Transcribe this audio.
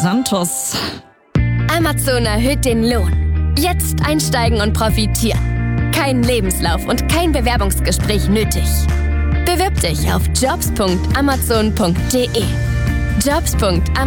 Santos. Amazon erhöht den Lohn. Jetzt einsteigen und profitieren. Kein Lebenslauf und kein Bewerbungsgespräch nötig. Bewirb dich auf jobs.amazon.de. Jobs.amazon